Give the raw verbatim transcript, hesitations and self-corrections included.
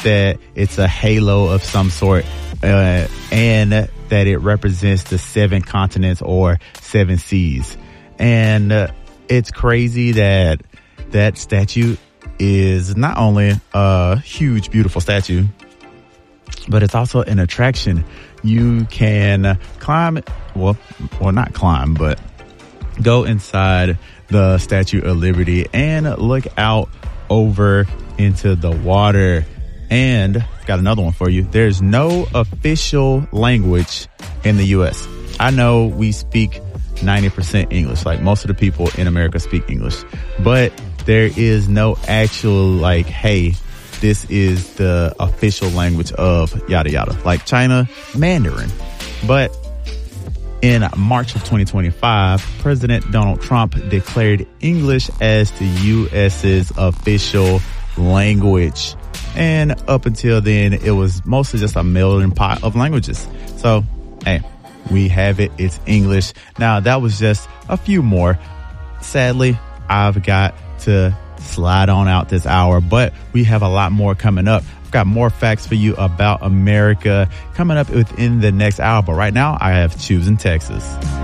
that it's a halo of some sort, uh, and that it represents the seven continents or seven seas. And uh, it's crazy that that statue is not only a huge, beautiful statue, but it's also an attraction. You can climb, well, well, not climb, but go inside the Statue of Liberty and look out over into the water. And got another one for you. There's no official language in the U S. I know we speak ninety percent English, like most of the people in America speak English, but there is no actual, like, hey, this is the official language of yada yada, like China, Mandarin. But in March of twenty twenty-five, President Donald Trump declared English as the U S's official language. And up until then, it was mostly just a melting pot of languages. So, hey, we have it. It's English. Now, that was just a few more. Sadly, I've got to slide on out this hour, but we have a lot more coming up. I've got more facts for you about America coming up within the next hour. But right now, I have Choosing Texas.